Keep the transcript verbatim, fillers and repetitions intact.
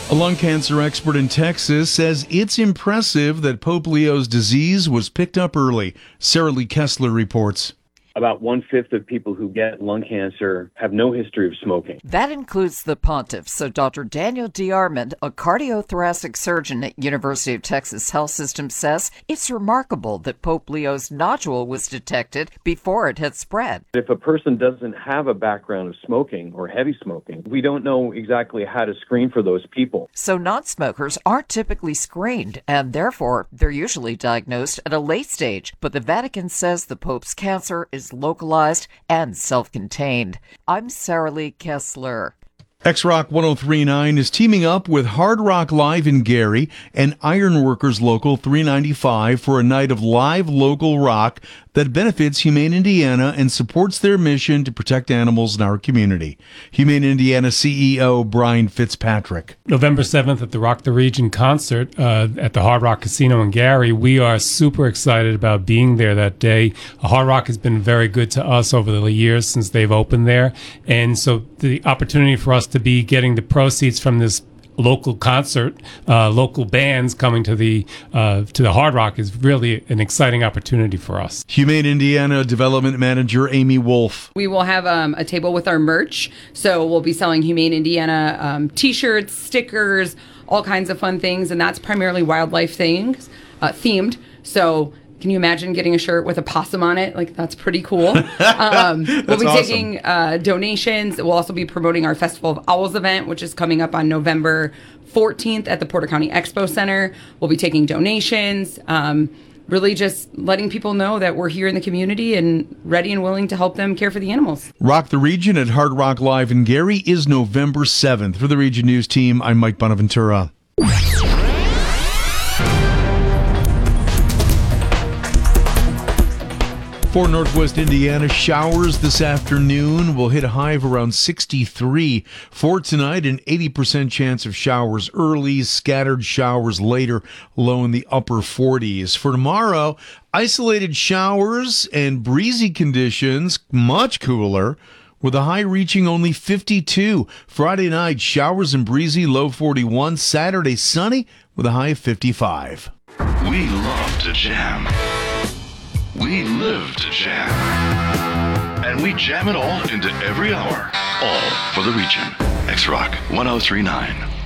A lung cancer expert in Texas says it's impressive that Pope Leo's disease was picked up early. Sarah Lee Kessler reports. About one-fifth of people who get lung cancer have no history of smoking. That includes the pontiff. So Doctor Daniel DeArmond, a cardiothoracic surgeon at University of Texas Health System, says it's remarkable that Pope Leo's nodule was detected before it had spread. If a person doesn't have a background of smoking or heavy smoking, we don't know exactly how to screen for those people. So non-smokers aren't typically screened, and therefore they're usually diagnosed at a late stage. But the Vatican says the Pope's cancer is localized and self-contained. I'm Sarah Lee Kessler. X-Rock one oh three point nine is teaming up with Hard Rock Live in Gary and Ironworkers Local three ninety-five for a night of live local rock that benefits Humane Indiana and supports their mission to protect animals in our community. Humane Indiana C E O Brian Fitzpatrick. November seventh at the Rock the Region concert uh, at the Hard Rock Casino in Gary. We are super excited about being there that day. Hard Rock has been very good to us over the years since they've opened there. And so the opportunity for us to be getting the proceeds from this local concert, uh, local bands coming to the uh, to the Hard Rock is really an exciting opportunity for us. Humane Indiana Development Manager Amy Wolf. We will have um, a table with our merch, so we'll be selling Humane Indiana um, t-shirts, stickers, all kinds of fun things, and that's primarily wildlife things uh, themed. So can you imagine getting a shirt with a possum on it? Like, that's pretty cool. Um, we'll be awesome. taking uh, donations. We'll also be promoting our Festival of Owls event, which is coming up on November fourteenth at the Porter County Expo Center. We'll be taking donations, um, really just letting people know that we're here in the community and ready and willing to help them care for the animals. Rock the Region at Hard Rock Live in Gary is November seventh. For the Region News Team, I'm Mike Bonaventura. For Northwest Indiana, showers this afternoon will hit a high of around sixty-three. For tonight, an eighty percent chance of showers early, scattered showers later, low in the upper forties. For tomorrow, isolated showers and breezy conditions, much cooler, with a high reaching only fifty-two. Friday night, showers and breezy, low forty-one. Saturday, sunny with a high of fifty-five. We love to jam. We live to jam. And we jam it all into every hour. All for the region. X-Rock one oh three point nine.